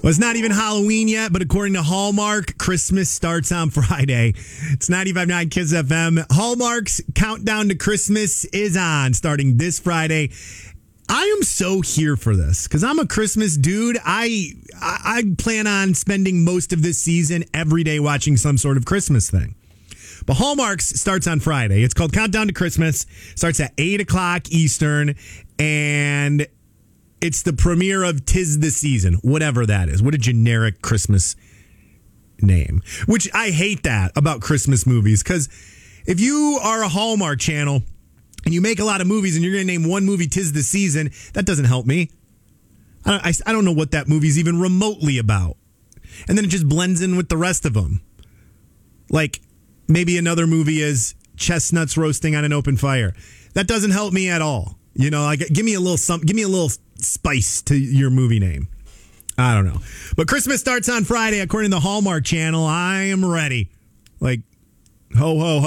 Well, it's not even Halloween yet, but according to Hallmark, Christmas starts on Friday. It's 95.9 Kiss FM. Hallmark's countdown to Christmas is on, starting this Friday. I am so here for this because I'm a Christmas dude. I plan on spending most of this season every day watching some sort of Christmas thing. But Hallmark's starts on Friday. It's called Countdown to Christmas. Starts at 8 o'clock Eastern, and it's the premiere of 'Tis the Season, whatever that is. What a generic Christmas name. Which I hate that about Christmas movies, because if you are a Hallmark channel and you make a lot of movies and you're going to name one movie 'Tis the Season, that doesn't help me. I don't know what that movie's even remotely about. And then it just blends in with the rest of them. Like, maybe another movie is Chestnuts Roasting on an Open Fire. That doesn't help me at all. You know, like, give me a little spice to your movie name. I don't know. But Christmas starts on Friday, according to the Hallmark Channel. I am ready. Like, ho, ho, ho.